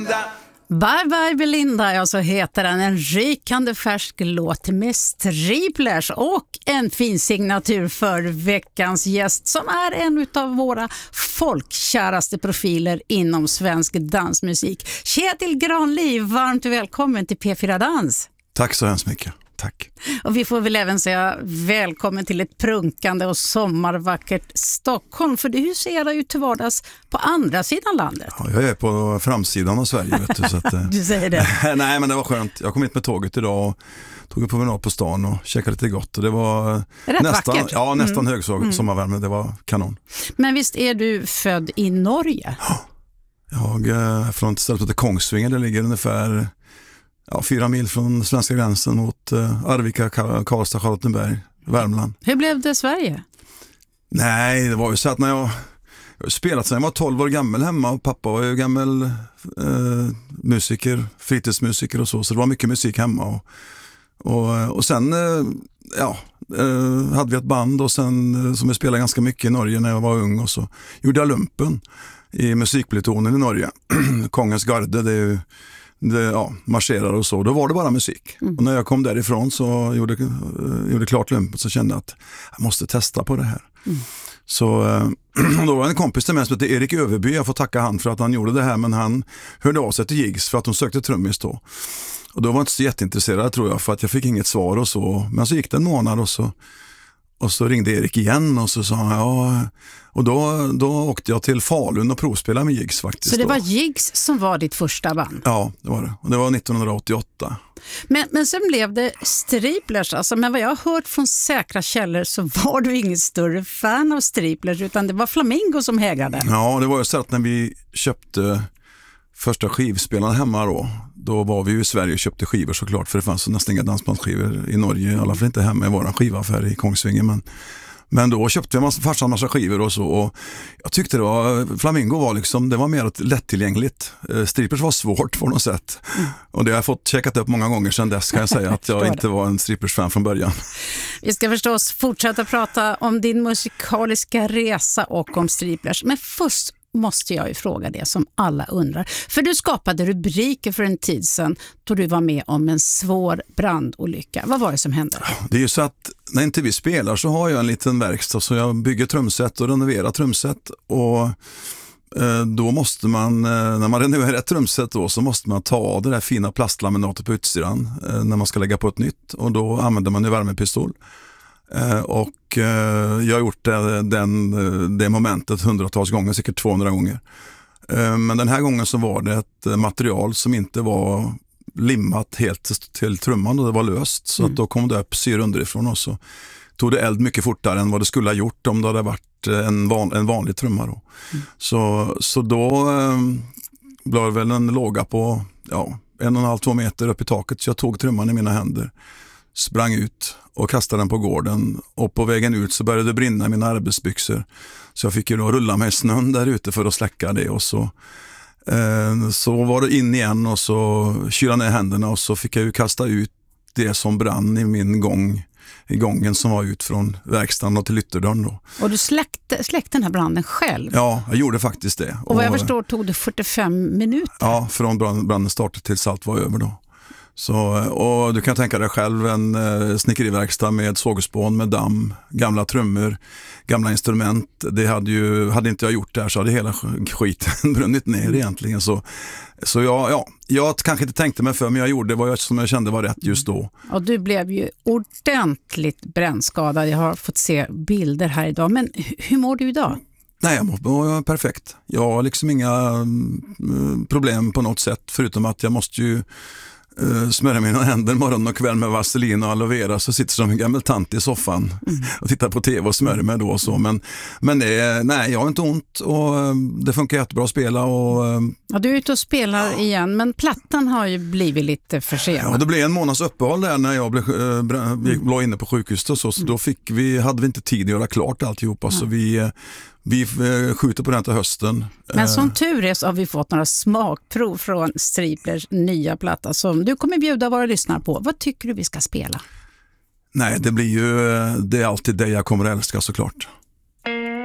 Belinda. Bye bye Belinda, ja så heter den, en rykande färsk låt med Striplers och en fin signatur för veckans gäst som är en av våra folkkäraste profiler inom svensk dansmusik. Kjetil Granli, varmt välkommen till P4 Dans. Tack så hemskt mycket. Tack. Och vi får väl även säga välkommen till ett prunkande och sommarvackert Stockholm, för du huserar ju till vardags på andra sidan landet. Ja, jag är på framsidan av Sverige, vet du. Så att, du säger det. Nej, men det var skönt. Jag kom hit med tåget idag och tog en promenad på stan och käkade lite gott. Och det var nästan högsommarvärme. Det var kanon. Men visst är du född i Norge? Jag är från ett ställe som heter Kongsvinger. Det ligger ungefär 4 mil från svenska gränsen mot Arvika, Karlstad, Charlottenberg, Värmland. Hur blev det Sverige? Nej, det var ju så att när jag spelat sedan jag var 12 år gammal hemma, och pappa var ju gammal musiker, fritidsmusiker och så det var mycket musik hemma. Och sen hade vi ett band och sen som jag spelade ganska mycket i Norge när jag var ung, och så gjorde jag lumpen i musikplutonen i Norge. Kongens garde, det är ju marscherar och så, då var det bara musik. Och när jag kom därifrån så gjorde klart lumpet, så kände jag att jag måste testa på det här. Så då var en kompis till mig som heter Erik Överby, jag får tacka han för att han gjorde det här, men han hörde av sig till Jigs för att de sökte trummis då. Och då var jag inte så jätteintresserad, tror jag, för att jag fick inget svar och så. Men så gick det en månad och så ringde Erik igen och så sa han och då åkte jag till Falun och provspelade med Jigs faktiskt. Så det var Jigs som var ditt första band? Ja, det var det. Och det var 1988. Men sen blev det Striplers, alltså, men vad jag har hört från säkra källor så var du ingen större fan av Striplers, utan det var Flamingo som hägrade. Ja, det var ju så att när vi köpte första skivspelarna hemma då var vi ju i Sverige och köpte skivor såklart, för det fanns nästan inga dansbandsskivor i Norge, i alla fall inte hemma i våran skivaffär i Kongsvinger, men då köpte vi farsan massa skivor och så, och jag tyckte Flamingo var liksom, det var mer lättillgängligt. Strippers var svårt på något sätt. Och det har jag fått checkat upp många gånger sedan dess, kan jag säga, att jag inte var en Strippers-fan från början. Vi ska förstås fortsätta prata om din musikaliska resa och om Striplers, men först måste jag ju fråga det som alla undrar. För du skapade rubriker för en tid sedan då du var med om en svår brandolycka. Vad var det som hände? Det är ju så att när inte vi spelar så har jag en liten verkstad, så jag bygger trumset och renoverar trumset, och då måste man, när man renoverar ett trumset då, så måste man ta av det där fina plastlaminatet på utsidan när man ska lägga på ett nytt, och då använder man ju värmepistol. Och jag har gjort det momentet hundratals gånger, säkert 200 gånger. Men den här gången så var det ett material som inte var limmat helt till trumman, och det var löst. Så att då kom det upp syre underifrån, och så tog det eld mycket fortare än vad det skulle ha gjort om det hade varit en vanlig trumma då. Så då blev det väl en låga på 1,5-2 meter upp i taket, så jag tog trumman i mina händer, sprang ut och kastade den på gården, och på vägen ut så började det brinna i mina arbetsbyxor, så jag fick ju då rulla mig i snön där ute för att släcka det, och så var det in igen och så kyla ner händerna, och så fick jag ju kasta ut det som brann i min gången som var ut från verkstaden och till ytterdörren då. Och du släckte den här branden själv? Ja, jag gjorde faktiskt det. Och vad jag förstår tog det 45 minuter? Ja, från branden startade tills allt var över då. Så, och du kan tänka dig själv en snickeriverkstad med sågspån, med damm, gamla trummor, gamla instrument. Det hade inte jag gjort där, så hade hela skiten brunnit ner egentligen. Så jag kanske inte tänkte mig för, men jag gjorde vad jag kände var rätt just då. Och du blev ju ordentligt brännskadad. Jag har fått se bilder här idag. Men hur mår du idag? Nej, jag mår perfekt. Jag har liksom inga problem på något sätt, förutom att jag måste ju smörja mina händer morgon och kväll med vaselin och aloe vera, så sitter som en gammal tant i soffan och tittar på tv och smörjer mig då och så. Men nej, jag har inte ont, och det funkar jättebra att spela. Och du är ute och spelar igen, men plattan har ju blivit lite försenad. Ja, det blev en månads uppehåll där när jag låg inne på sjukhuset och så då hade vi inte tid att göra klart alltihopa, så vi skjuter på den till hösten. Men som tur är så har vi fått några smakprov från Striplers nya platta som du kommer bjuda våra lyssnare på. Vad tycker du vi ska spela? Nej, det är alltid det jag kommer att älska, såklart.